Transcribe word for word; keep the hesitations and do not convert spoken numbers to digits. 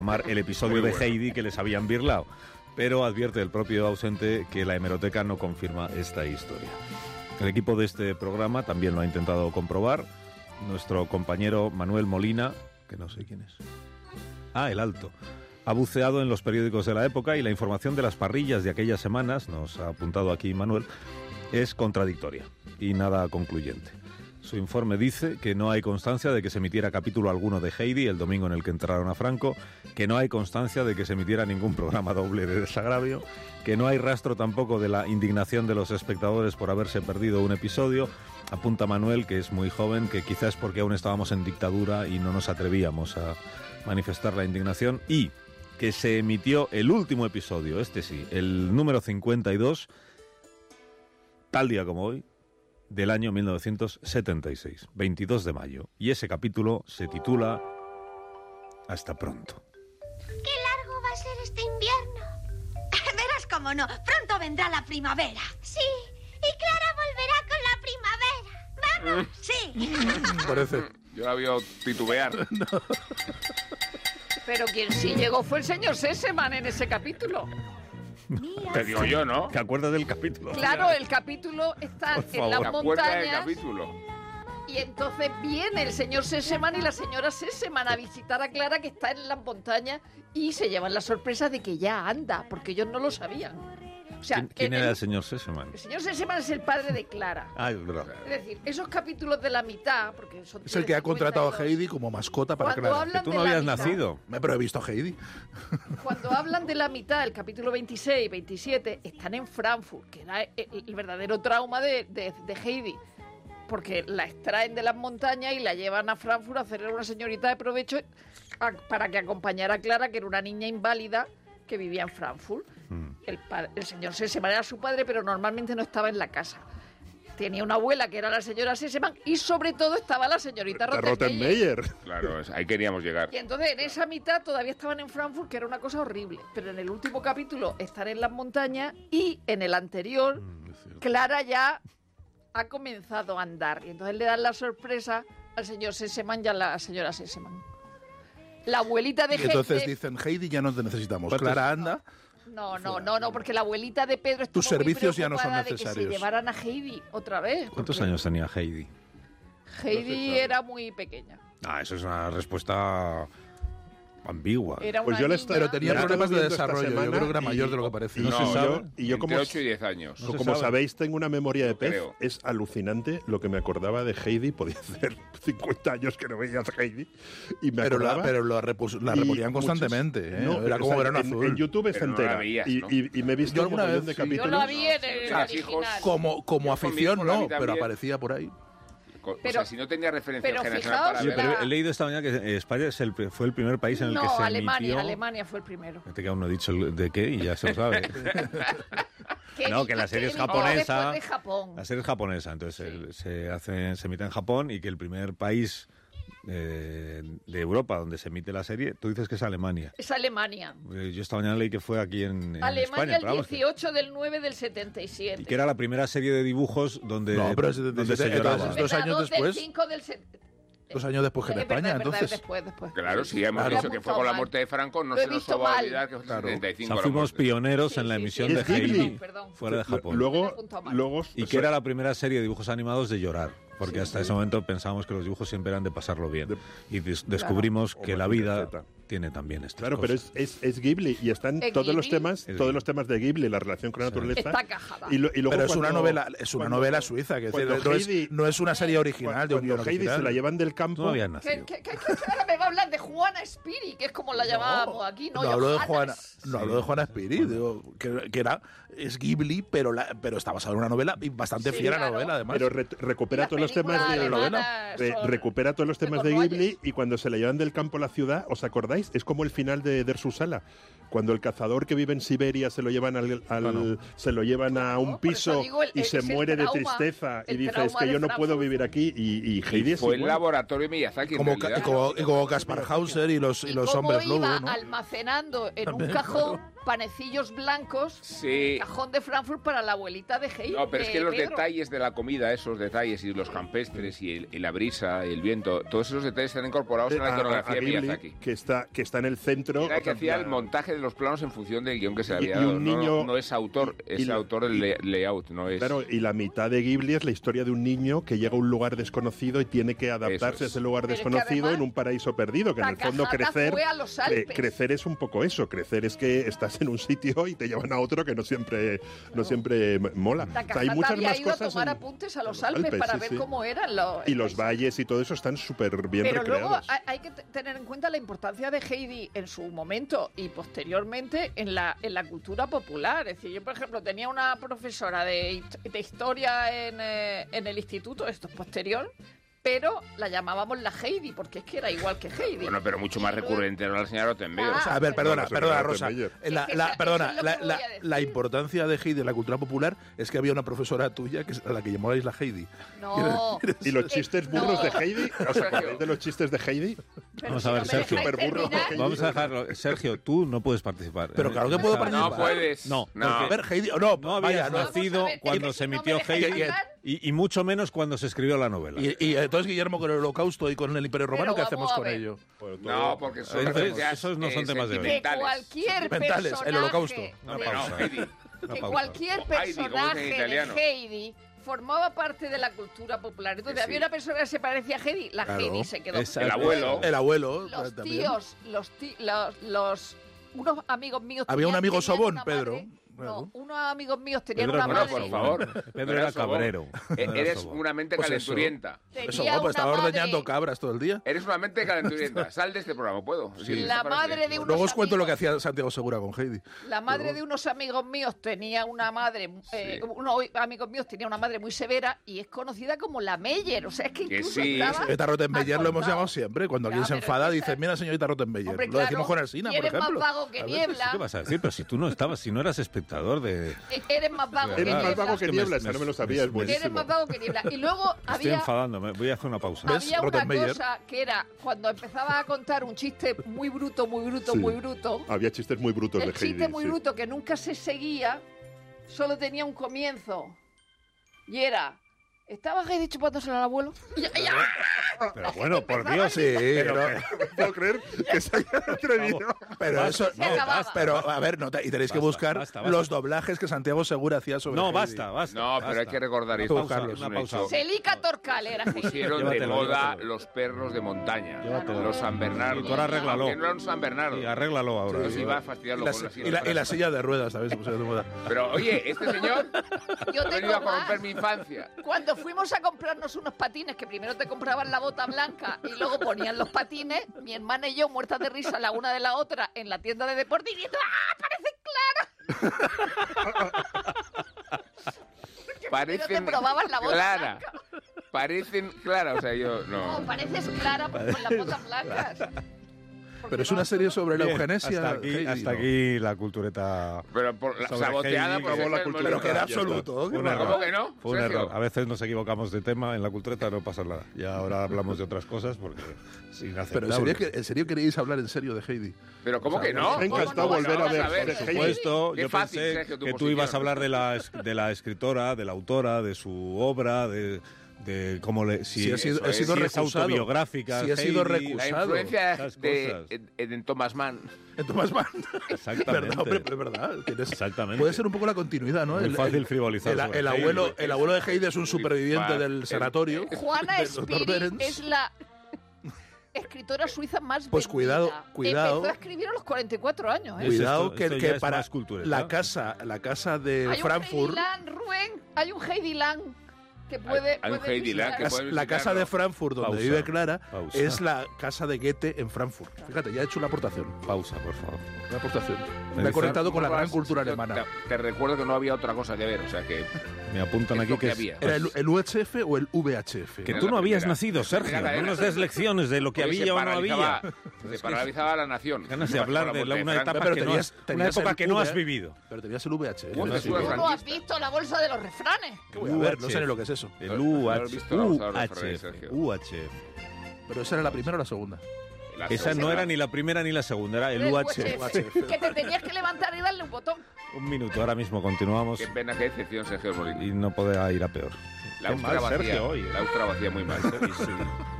el episodio de Heidi que les habían birlao, pero advierte el propio ausente que la hemeroteca no confirma esta historia. El equipo de este programa también lo ha intentado comprobar. Nuestro compañero Manuel Molina, que no sé quién es. Ah, el Alto. Ha buceado en los periódicos de la época y la información de las parrillas de aquellas semanas, nos ha apuntado aquí Manuel, es contradictoria y nada concluyente. Su informe dice que no hay constancia de que se emitiera capítulo alguno de Heidi el domingo en el que enterraron a Franco, que no hay constancia de que se emitiera ningún programa doble de Desagravio, que no hay rastro tampoco de la indignación de los espectadores por haberse perdido un episodio. Apunta Manuel, que es muy joven, que quizás porque aún estábamos en dictadura y no nos atrevíamos a manifestar la indignación, y que se emitió el último episodio, este sí, el número cincuenta y dos, tal día como hoy, del año mil novecientos setenta y seis, veintidós de mayo. Y ese capítulo se titula Hasta pronto. ¡Qué largo va a ser este invierno! Verás cómo no, pronto vendrá la primavera. Sí, y Clara volverá con la primavera. ¡Vamos! Sí. Parece. Yo la veo titubear. No. Pero quien sí llegó fue el señor Sesemann en ese capítulo. Mira, Te digo yo, ¿no? ¿Te acuerdas del capítulo? Claro, el capítulo está Por en favor. las ¿Te acuerdas del montañas capítulo? y entonces viene el señor Sesemann y la señora Sesemann a visitar a Clara, que está en las montañas, y se llevan la sorpresa de que ya anda, porque ellos no lo sabían. O sea, ¿Quién, quién en era el, el señor Sesemann? el señor Sesemann es el padre de Clara. Ah, es verdad. Es decir, esos capítulos de la mitad, porque son Es el que ha contratado a cincuenta y dos, Heidi como mascota para Cuando Clara. hablan Que tú de no la habías mitad, nacido. Me pero he visto a Heidi. Cuando hablan de la mitad, el capítulo veintiséis y veintisiete, están en Frankfurt, que era el, el verdadero trauma de, de, de Heidi, porque la extraen de las montañas y la llevan a Frankfurt a hacerle una señorita de provecho a, para que acompañara a Clara, que era una niña inválida que vivía en Frankfurt. Mm. El, el señor Sesemann era su padre, pero normalmente no estaba en la casa. Tenía una abuela que era la señora Sesemann y sobre todo estaba la señorita Rottenmeier. Rottenmeier. Claro, ahí queríamos llegar. Y entonces en esa mitad todavía estaban en Frankfurt, que era una cosa horrible. Pero en el último capítulo están en las montañas y en el anterior mm, Clara ya ha comenzado a andar. Y entonces le dan la sorpresa al señor Sesemann y a la señora Sesemann. La abuelita de Y entonces He- dicen, Heidi, ya no te necesitamos. Clara, anda. No, no, no, no, porque la abuelita de Pedro estuvo Tus servicios muy ya no son preocupada de que necesarios. se llevaran a Heidi otra vez. ¿Cuántos porque años tenía Heidi? Heidi era muy pequeña. Ah, eso es una respuesta ambigua. Era Pues una yo le niña. estoy- Pero tenía Ya problemas de estoy viendo esta desarrollo. Yo semana creo que era y- mayor de lo que parecía. No No, se sabe. yo, Y yo como, entre ocho y diez años. No se como sabe. sabéis, tengo una memoria de No pez. creo. Es alucinante lo que me acordaba de Heidi. Podía hacer cincuenta años que no veías a Heidi. Y me Pero, la, acordaba... pero la, repus- la y reponían muchos- constantemente. ¿eh? No, era o como sea, verano en, azul. en YouTube está Pero no la entera. veías, y, ¿no? y- y me he visto Yo un alguna montón vez de sí. capítulos. Yo la vi en el O sea, hijos, original. Como, como Yo afición, conmigo la vi no, pero también. aparecía por ahí. Co- Pero- o sea, si no tenía referencia pero generacional fijaos para Oye, ver... pero la- he leído esta mañana que eh, España es el, fue el primer país en el No, que se Alemania, emitió... Alemania fue el primero. Fíjate que aún no he dicho el de qué y ya se lo sabe. ¿Qué No, dices que la serie es emitió japonesa. después de Japón. La serie es japonesa, entonces Sí. el- se hace, se emite en Japón y que el primer país eh, de Europa donde se emite la serie, tú dices que es Alemania. Es Alemania. Eh, Yo esta mañana leí que fue aquí en, en Alemania España. el pero vamos, que- dieciocho del nueve del setenta y siete. y que era la primera serie de dibujos donde, No, pero es donde setenta y siete, se lloraba. entonces, dos años Dos después. del cinco del se- Dos años después que en Es verdad, España, es verdad, entonces. después, después. Claro, sí, hemos Claro. dicho que fue con la muerte de Franco, no Lo he se nos visto va a mal. olvidar que fue Claro. setenta y O cinco sea, la fuimos muerte. pioneros Sí, en la sí, emisión sí, de sí. Heidi Perdón, perdón. fuera de Japón. Me he Luego, apuntado mal. luego Y que era la primera serie de dibujos animados de llorar, porque Sí, hasta sí. ese momento pensábamos que los dibujos siempre eran de pasarlo bien. De- y des- descubrimos Claro. que O la Mazinger vida Z. tiene también estas Claro, pero cosas. es, es, es Ghibli y están ¿Es todos los Ghibli? temas, Es todos Ghibli. los temas de Ghibli, la relación con la Sí. naturaleza. Está cajada. Y, lo- y luego Pero es una cuando- novela, es una cuando- novela suiza, que es decir, cuando no, es, Heidi- no es una serie original de un Cuando guion Heidi original. se la llevan del Tú campo. no habías ¿Qué, nacido. qué, qué, qué- ahora me va a hablar de Juana Spiri, que es como la llamábamos aquí, ¿no? No hablo de Johannas. Juana, no hablo de Juana Spiri, digo, que, que era es Ghibli, pero la, pero está basado en una novela y bastante Sí, fiel a la claro. novela además. Pero re- recupera Las todos los temas películas de la novela. alemanas Re- son recupera todos los de temas de Cornualles. Ghibli y cuando se la llevan del campo a la ciudad, ¿os acordáis? Es como el final de Der Susala. Cuando el cazador que vive en Siberia se lo llevan al, al- Bueno. se lo llevan a un por eso piso digo, el- y se es el muere de trauma, tristeza y el dice es trauma que de yo no puedo Frankfurt. vivir aquí y, y Heidi Y es fue el igual. laboratorio Miyazaki, en como, ca- realidad. y como, y como Caspar Hauser y los, y Y los cómo hombres iba lobo, ¿no? almacenando en un También, cajón panecillos blancos, Sí. cajón de Frankfurt para la abuelita de Heidi. No, pero es de que los Pedro. detalles de la comida, esos detalles, y los campestres, y, el- y la brisa, y el viento, todos esos detalles están incorporados en la A- a iconografía de Ghibli, Miyazaki. que está, que está en el centro. Era el que o sea, hacía el montaje de los planos en función del guión que se le Y- había y dado. un No- niño- no, es autor, y- es y la- autor del le- layout, no es... Claro, y la mitad de Ghibli es la historia de un niño que llega a un lugar desconocido y tiene que adaptarse Eso es. a ese lugar Pero es que desconocido además, en un paraíso perdido, que en el fondo Takahata crecer, fue a los cre- Alpes. crecer es un poco eso, crecer es que estás en un sitio y te llevan a otro que no siempre, no siempre m- mola. O sea, Takahata hay muchas había más ido a cosas tomar en- apuntes a los los Alpes, Alpes, para sí, ver sí. cómo eran los... y los valles y todo eso están súper bien Pero luego recreados. hay, hay que t- tener en cuenta la importancia de Heidi en su momento y posteriormente en la, en la cultura popular. Es decir, yo, por ejemplo, tenía una profesora de, hist- de historia en, eh, en el instituto, esto es posterior, pero la llamábamos la Heidi, porque es que era igual que Heidi. Bueno, pero mucho Y más luego- recurrente era la señora Rottenmeier. Ah, O sea, a ver, perdona, No, no, perdona, no, Rosa. Rottenmeier. Eh, La, Es que la- esa- perdona, eso es lo la, que voy la- a decir. la importancia de Heidi en la cultura popular es que había una profesora tuya que es a la que llamabais la Heidi. No. Y los Eh, chistes no. burros de Heidi, ¿os acordáis de los chistes de Heidi? Pero Vamos si a ver, no me Sergio. dejáis Superburro. terminar, Vamos a dejarlo. Sergio, tú no puedes participar. Pero ¿eh? claro que En puedo esta- participar. No puedes. No, no. A ver, Heidi, o no, No vaya, habías no. nacido Vamos a ver, cuando que se si no emitió me dejáis Heidi hablar. y, y mucho menos cuando se escribió la novela. Y, y entonces Guillermo con el Holocausto y con el Imperio Romano, Pero ¿qué vamos hacemos a con ver. ello? No, porque son Entonces, referencias, esos no son eh, temas de hoy. que sentimentales. cualquier Mentales, el personaje, Holocausto. Una Hombre, pausa. no, Heidi. Una que pausa. cualquier O Heidi, como dicen en personaje italiano. de Heidi formaba parte de la cultura popular. Entonces Que había sí. una persona que se parecía a Heidi, la Claro. Heidi se quedó. Esa- El abuelo. El abuelo. Los también. tíos, los tí- los, los unos amigos míos Había un tenían- amigo tenían sobón, una Pedro. madre- Claro. No, unos amigos míos tenían Pedro una no Bueno, era madre. por favor. Pedro era sobón. cabrero. Eh, No era Eres sobón. una mente Pues eso. calenturienta. Tenía Eso, guapo, una estaba madre- ordeñando cabras todo el día. Eres una mente calenturienta. Sal de este programa, ¿puedo? Sí. ¿está La para madre qué? de unos Luego os cuento lo que amigos. hacía Santiago Segura con Heidi. La madre de unos amigos míos tenía una madre, eh, unos amigos míos tenía una madre muy severa y es conocida como la Meyer. O sea, es que Que incluso sí. estaba Señorita Rottenmeier lo hemos acontado. llamado siempre. Cuando Ya, alguien se pero enfada, es que dice, esa- mira, señorita Rottenmeier. Hombre, Lo claro, decimos con Alsina, por eres ejemplo. más vago que A ver, niebla. ¿Qué vas a decir? Pero si tú no estabas, si no eras espectador de... E- Eres más vago que Eres Eres más más niebla. vago que Es que me- niebla, esa me- no me lo sabía, me- es buenísimo. Eres más vago que niebla. Y luego Estoy había, enfadándome. Voy a hacer una pausa. ¿Ves? había una Rottenmeier. cosa que era cuando empezaba a contar un chiste muy bruto, muy bruto, Sí. muy bruto. Había chistes muy brutos El de Heidi. chiste muy sí. bruto que nunca se seguía, solo tenía un comienzo. Y era, ¿estaba Heidi chupándosela al abuelo? Y ya- ya. Pero bueno, por Dios. Sí, pero, No puedo creer que se haya atrevido. pero eso. Se acababa. Pero, a ver, no, te- y tenéis que Basta, buscar basta, basta. los doblajes que Santiago Segura hacía sobre No, Heidi. basta, basta. No, pero hay basta. que recordar Una esto. pausa, Carlos, es una un pausa. hecho. Celica Torcal era Heidi. Pusieron de Llévatelo, moda llévatelo. los perros de montaña. Llévatelo. Los San Bernardo. Y tú ahora arréglalo. Que no eran San Bernardo. Y arréglalo ahora. Entonces Sí. iba a Y fastidiarlo la, con la silla. y la- de y la frasco. silla de ruedas, ¿sabes? Se pusieron de moda. Pero oye, este señor Yo ha venido tengo a corromper más. mi infancia. Cuando fuimos a comprarnos unos patines, que primero te compraban la bota blanca y luego ponían los patines, mi hermana y yo, muertas de risa la una de la otra, en la tienda de deporte, y diciendo, ¡ah, parecen claras! Parecen te probaban la bota clara. blanca. Parecen clara, o sea, yo No, no. pareces clara con las botas blancas. Porque Pero es no- una serie sobre la Bien, eugenesia. Hasta aquí, Heidi, hasta ¿no? aquí la cultureta. Pero por la Sobre saboteada Heidi, por acabó la Sergio cultura. Pero que era Ya está. absoluto. Fue un ¿qué error. ¿Cómo que no? Fue un Sergio? error. A veces nos equivocamos de tema. En la cultureta no pasa nada. Y ahora hablamos de otras cosas porque es Pero inaceptable. en serio, que- ¿en serio queréis hablar en serio de Heidi? Pero ¿cómo O sea, que no? me ha ¿Cómo encantado no? volver a Vamos ver ver, de Por Heidi. supuesto, Qué yo fácil, pensé Sergio, tu que tú posición. ibas a hablar de la, es- de la escritora, de la autora, de su obra, de, de cómo le... Si, Si he sido, eso he es, sido si es recusado. autobiográfica. Si he sido Heidi, La recusado. influencia esas de, cosas. en, en Thomas Mann. En Thomas Mann. Exactamente. ¿Verdad, hombre? Pero es verdad. tienes- Exactamente. Puede ser un poco la continuidad, ¿no? Muy fácil frivolizar El, sobre el Heidi. abuelo, el abuelo de Heidi es un Muy superviviente fácil. del sanatorio. Juana del doctor Spiri Behrens. es la escritora suiza más Pues cuidado, vendida. cuidado. Empezó a escribir a los cuarenta y cuatro años, ¿eh? Cuida- Cuidado esto- que, esto que ya es para más cultureta. la casa, la casa de Hay Frankfurt, un Heidiland, Rubén, hay un Heidiland que puede. hay un puede Heidiland que visitar. puede- la casa de Frankfurt donde Pausa, vive Clara pausa. es la casa de Goethe en Frankfurt. Fíjate, ya he hecho una aportación. Pausa, por favor. Una aportación. Me dice- he conectado con la No, gran no, cultura yo alemana. Te, te recuerdo que no había otra cosa que ver, o sea que... Me apuntan Es aquí lo que, que es- había. ¿Era el, el U H F o el V H F? que Era tú la no habías primera. nacido, La Sergio. primera No cadena. nos des lecciones de lo que Porque había se o no había. paralizaba- Se Es que paralizaba la nación. ganas de Pasaba hablar la de la- Vuelta una Francia. etapa Pero que no tenías- has, una tenías época el que no V, has vivido. Pero tenías el V H F. Bueno, Sí. tú ¿Tú has no has franquista. visto la bolsa de los refranes? ¿Qué voy a ver? No sé ni lo que es eso. El No, no U has H visto la bolsa de los U H Ferrari, F. Sergio. U H F. Pero esa era la primera o la segunda. La Esa segunda. no era ni la primera ni la segunda, era el U H F. Que te tenías que levantar y darle un botón. Un minuto, ahora mismo continuamos Qué pena, qué decepción, Sergio Molina. y no podrá ir a peor. La Qué Austria mal, vacía, Sergio, hoy, ¿eh? la Austria vacía muy mal. Sí, sí.